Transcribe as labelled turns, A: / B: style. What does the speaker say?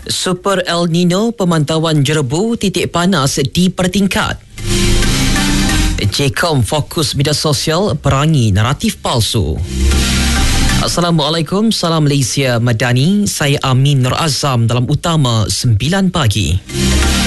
A: Super El Nino, pemantauan jerebu titik panas dipertingkat. JCOM fokus media sosial perangi naratif palsu. Assalamualaikum, salam Malaysia Madani. Saya Amin Nur Azam dalam Utama 9 pagi.